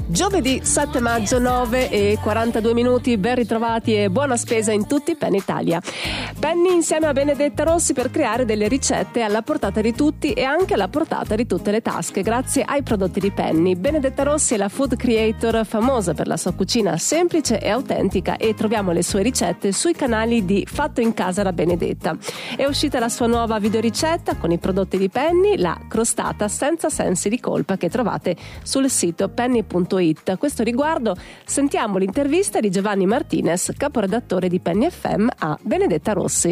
Giovedì 7 maggio 9:42, ben ritrovati e buona spesa in tutti Penny Italia. Penny insieme a Benedetta Rossi per creare delle ricette alla portata di tutti e anche alla portata di tutte le tasche grazie ai prodotti di Penny. Benedetta Rossi è la food creator famosa per la sua cucina semplice e autentica e troviamo le sue ricette sui canali di Fatto in Casa da Benedetta. È uscita la sua nuova videoricetta con i prodotti di Penny, la crostata senza sensi di colpa che trovate sul sito penny.it. A questo riguardo sentiamo l'intervista di Giovanni Martinez, caporedattore di Penny FM, a Benedetta Rossi.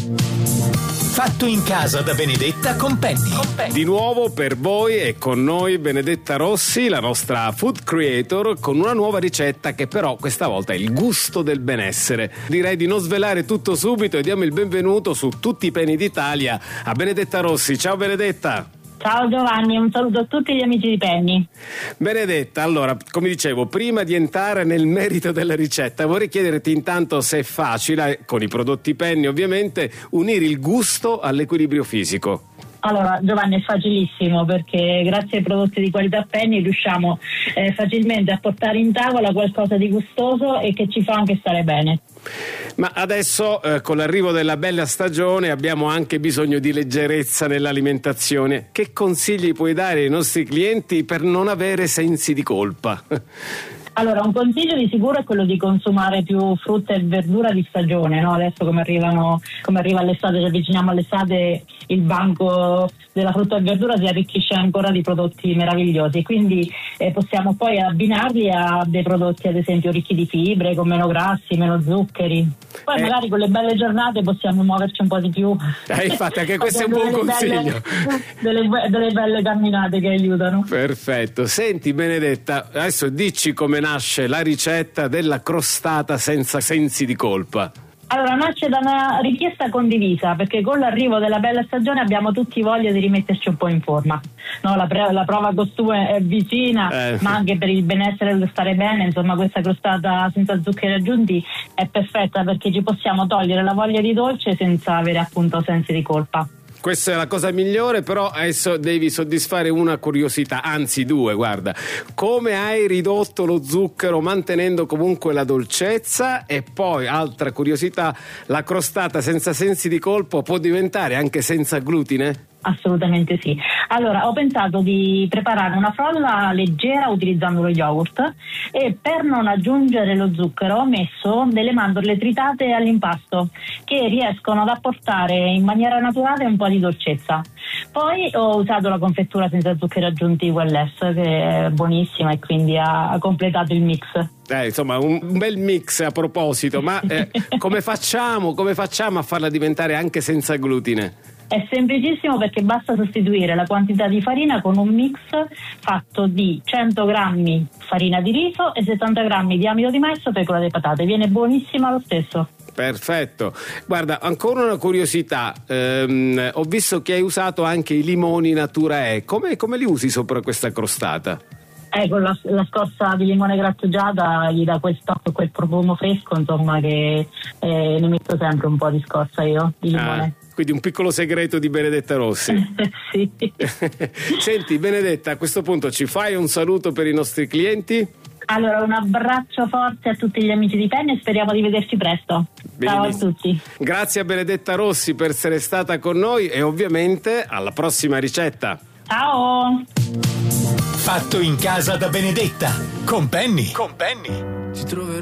Fatto in casa da Benedetta con Penny. Di nuovo per voi e con noi Benedetta Rossi, la nostra food creator, con una nuova ricetta che però questa volta è il gusto del benessere. Direi di non svelare tutto subito e diamo il benvenuto su tutti i Penny d'Italia a Benedetta Rossi. Ciao Benedetta! Ciao Giovanni, un saluto a tutti gli amici di Penny. Benedetta, allora, come dicevo, prima di entrare nel merito della ricetta, vorrei chiederti intanto se è facile, con i prodotti Penny ovviamente, unire il gusto all'equilibrio fisico. Allora Giovanni, è facilissimo perché grazie ai prodotti di qualità Penny riusciamo facilmente a portare in tavola qualcosa di gustoso e che ci fa anche stare bene. Ma adesso con l'arrivo della bella stagione abbiamo anche bisogno di leggerezza nell'alimentazione. Che consigli puoi dare ai nostri clienti per non avere sensi di colpa? Allora, un consiglio di sicuro è quello di consumare più frutta e verdura di stagione, no? Adesso come arriva l'estate, ci avviciniamo all'estate, il banco della frutta e verdura si arricchisce ancora di prodotti meravigliosi, quindi possiamo poi abbinarli a dei prodotti ad esempio ricchi di fibre, con meno grassi, meno zuccheri. Poi magari con le belle giornate possiamo muoverci un po' di più. Infatti anche questo è un buon consiglio. Delle belle camminate che aiutano. Perfetto. Senti Benedetta, adesso dici come nasce la ricetta della crostata senza sensi di colpa. Allora, nasce da una richiesta condivisa, perché con l'arrivo della bella stagione abbiamo tutti voglia di rimetterci un po' in forma. No, la prova costume è vicina, ma anche per il benessere dello stare bene, insomma questa crostata senza zuccheri aggiunti è perfetta perché ci possiamo togliere la voglia di dolce senza avere appunto sensi di colpa. Questa è la cosa migliore, però adesso devi soddisfare una curiosità, anzi due, guarda. Come hai ridotto lo zucchero mantenendo comunque la dolcezza? E poi, altra curiosità, la crostata senza sensi di colpo può diventare anche senza glutine? Assolutamente sì. Allora, ho pensato di preparare una frolla leggera utilizzando lo yogurt e per non aggiungere lo zucchero ho messo delle mandorle tritate all'impasto che riescono ad apportare in maniera naturale un po' di dolcezza. Poi ho usato la confettura senza zuccheri aggiunti Welless che è buonissima e quindi ha completato il mix. Insomma un bel mix a proposito, ma come facciamo a farla diventare anche senza glutine? È semplicissimo perché basta sostituire la quantità di farina con un mix fatto di 100 grammi farina di riso e 70 grammi di amido di mais o fecola di patate. Viene buonissima lo stesso. Perfetto. Guarda, ancora una curiosità. Ho visto che hai usato anche i limoni Natura E. Come li usi sopra questa crostata? Con la scorza di limone grattugiata gli dà quel profumo fresco, insomma, che ne metto sempre un po' di scorza io di limone. Quindi un piccolo segreto di Benedetta Rossi. Sì. Senti Benedetta, a questo punto ci fai un saluto per i nostri clienti? Allora, un abbraccio forte a tutti gli amici di Penny e speriamo di vederci presto. Ciao a tutti. Grazie a Benedetta Rossi per essere stata con noi e ovviamente alla prossima ricetta. Ciao. Fatto in casa da Benedetta con Penny. Ci troverai